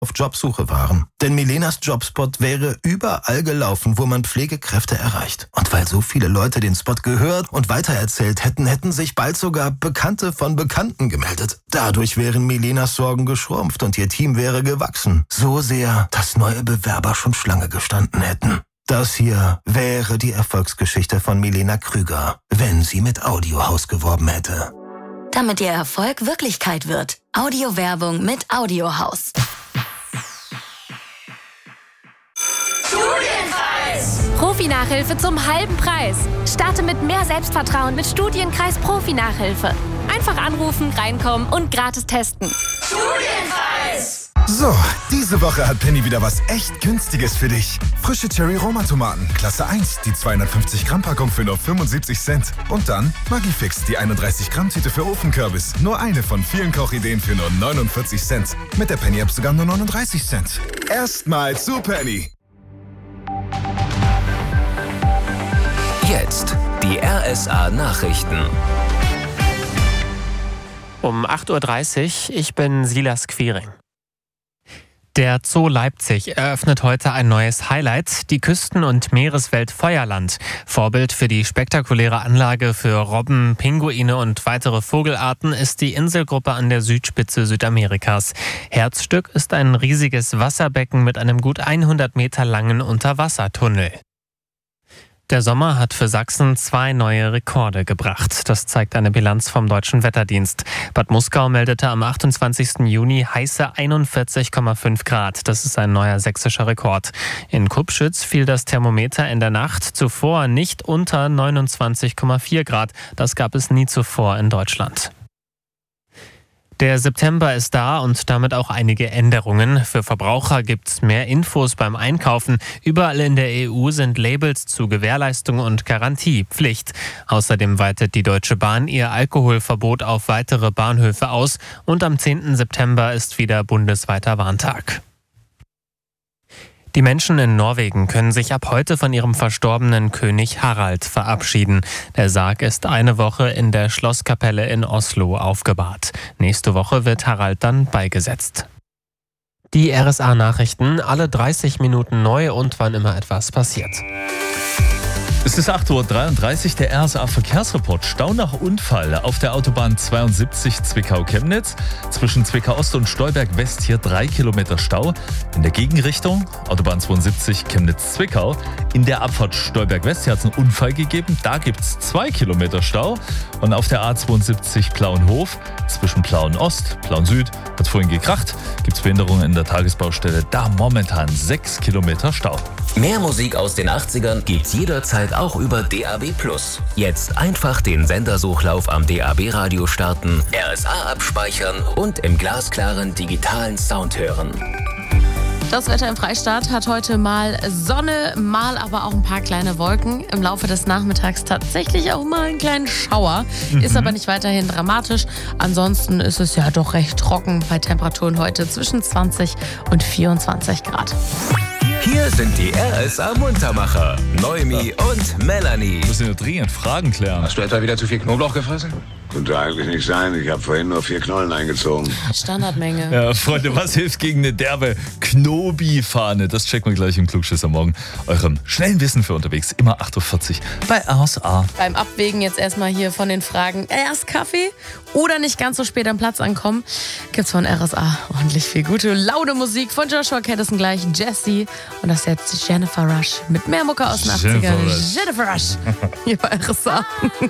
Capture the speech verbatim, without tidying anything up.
auf Jobsuche waren. Denn Milenas Jobspot wäre überall gelaufen, wo man Pflegekräfte erreicht. Und weil so viele Leute den Spot gehört und weitererzählt hätten, hätten sich bald sogar Bekannte von Bekannten gemeldet. Dadurch wären Milenas Sorgen geschrumpft und ihr Team wäre gewachsen. So sehr, dass neue Bewerber schon Schlange gestanden hätten. Das hier wäre die Erfolgsgeschichte von Milena Krüger, wenn sie mit Audiohaus geworben hätte. Damit ihr Erfolg Wirklichkeit wird. Audiowerbung mit Audiohaus. Studienkreis! Profi-Nachhilfe zum halben Preis. Starte mit mehr Selbstvertrauen mit Studienkreis Profi-Nachhilfe. Einfach anrufen, reinkommen und gratis testen. Studienkreis! So, diese Woche hat Penny wieder was echt Günstiges für dich. Frische Cherry-Roma-Tomaten, Klasse eins, die zweihundertfünfzig Gramm Packung für nur fünfundsiebzig Cent. Und dann Maggi-Fix, die einunddreißig Gramm Tüte für Ofenkürbis. Nur eine von vielen Kochideen für nur neunundvierzig Cent. Mit der Penny-App sogar nur neununddreißig Cent. Erstmal zu Penny. Jetzt die R S A-Nachrichten. Um acht Uhr dreißig, ich bin Silas Quiring. Der Zoo Leipzig eröffnet heute ein neues Highlight, die Küsten- und Meereswelt Feuerland. Vorbild für die spektakuläre Anlage für Robben, Pinguine und weitere Vogelarten ist die Inselgruppe an der Südspitze Südamerikas. Herzstück ist ein riesiges Wasserbecken mit einem gut hundert Meter langen Unterwassertunnel. Der Sommer hat für Sachsen zwei neue Rekorde gebracht. Das zeigt eine Bilanz vom Deutschen Wetterdienst. Bad Muskau meldete am achtundzwanzigsten Juni heiße einundvierzig Komma fünf Grad. Das ist ein neuer sächsischer Rekord. In Kupschütz fiel das Thermometer in der Nacht zuvor nicht unter neunundzwanzig Komma vier Grad. Das gab es nie zuvor in Deutschland. Der September ist da und damit auch einige Änderungen. Für Verbraucher gibt's mehr Infos beim Einkaufen. Überall in der E U sind Labels zu Gewährleistung und Garantie Pflicht. Außerdem weitet die Deutsche Bahn ihr Alkoholverbot auf weitere Bahnhöfe aus. Und am zehnten September ist wieder bundesweiter Warntag. Die Menschen in Norwegen können sich ab heute von ihrem verstorbenen König Harald verabschieden. Der Sarg ist eine Woche in der Schlosskapelle in Oslo aufgebahrt. Nächste Woche wird Harald dann beigesetzt. Die R S A-Nachrichten, alle dreißig Minuten neu und wann immer etwas passiert. Es ist acht Uhr dreiunddreißig, der R S A-Verkehrsreport. Stau nach Unfall auf der Autobahn zweiundsiebzig Zwickau-Chemnitz. Zwischen Zwickau-Ost und Stolberg-West hier drei Kilometer Stau. In der Gegenrichtung, Autobahn zweiundsiebzig Chemnitz-Zwickau. In der Abfahrt Stolberg-West hier hat es einen Unfall gegeben. Da gibt es zwei Kilometer Stau. Und auf der A zweiundsiebzig Plauenhof, zwischen Plauen-Ost, Plauen-Süd, hat es vorhin gekracht. Gibt es Behinderungen in der Tagesbaustelle. Da momentan sechs Kilometer Stau. Mehr Musik aus den achtzigern gibt's jederzeit auch über D A B plus. Jetzt einfach den Sendersuchlauf am D A B-Radio starten, R S A abspeichern und im glasklaren digitalen Sound hören. Das Wetter im Freistaat hat heute mal Sonne, mal aber auch ein paar kleine Wolken. Im Laufe des Nachmittags tatsächlich auch mal einen kleinen Schauer. Mhm. Ist aber nicht weiterhin dramatisch. Ansonsten ist es ja doch recht trocken bei Temperaturen heute zwischen zwanzig und vierundzwanzig Grad. Hier sind die R S A-Muntermacher, Noemi und Melanie. Wir müssen ja dringend Fragen klären. Hast du etwa wieder zu viel Knoblauch gefressen? Könnte eigentlich nicht sein. Ich habe vorhin nur vier Knollen eingezogen. Standardmenge. Ja, Freunde, was hilft gegen eine derbe Knobi-Fahne? Das checken wir gleich im Klugschisser morgen. Eurem schnellen Wissen für unterwegs, immer acht Uhr vierzig bei R S A. Beim Abwägen jetzt erstmal hier von den Fragen, erst Kaffee oder nicht ganz so spät am Platz ankommen, gibt's von R S A ordentlich viel gute, laute Musik. Von Joshua Caddison gleich Jessie und das jetzt Jennifer Rush mit mehr Mucke aus den achtzigern. Jennifer Rush. Jennifer Rush hier bei R S A.